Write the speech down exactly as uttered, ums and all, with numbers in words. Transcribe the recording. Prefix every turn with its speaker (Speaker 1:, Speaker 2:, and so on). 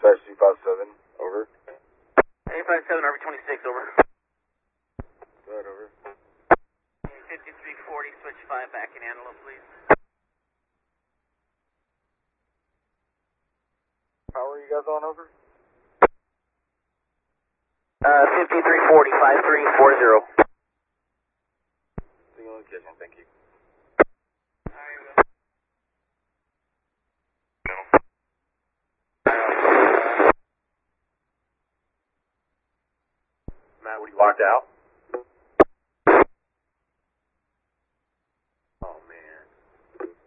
Speaker 1: Dispatch two five seven, over.
Speaker 2: eight five seven, R V twenty-six, over.
Speaker 1: Go ahead, over.
Speaker 2: fifty-three forty, switch five, back in Antelope, please.
Speaker 1: How are you guys on, over?
Speaker 2: Uh, fifty-three forty, five three four zero.
Speaker 1: Single location, thank you.
Speaker 3: Matt, were you locked out?